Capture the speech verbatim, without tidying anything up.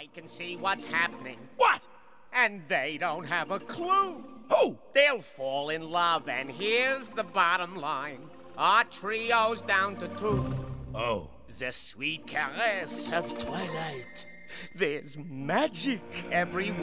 I can see what's happening. What? And they don't have a clue. Who? They'll fall in love, and here's the bottom line. Our trio's down to two. Oh. The sweet caress of twilight. There's magic everywhere.